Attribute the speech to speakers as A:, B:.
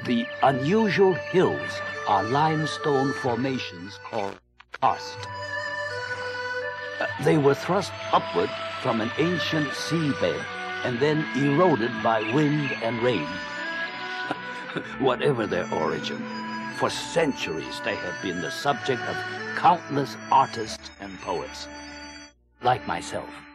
A: The unusual hills are limestone formations called karst. They were thrust upward from an ancient seabed and then eroded by wind and rain. Whatever their origin, for centuries they have been the subject of countless artists and poets, like myself.